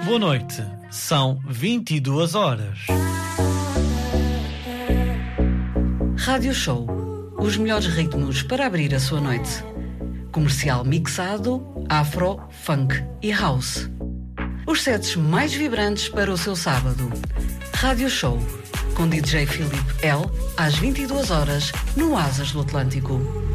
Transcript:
Boa noite. São 22 horas. Rádio Show. Os melhores ritmos para abrir a sua noite. Comercial mixado, afro, funk e house. Os sets mais vibrantes para o seu sábado. Rádio Show. Com DJ Filipe L. às 22 horas no Asas do Atlântico.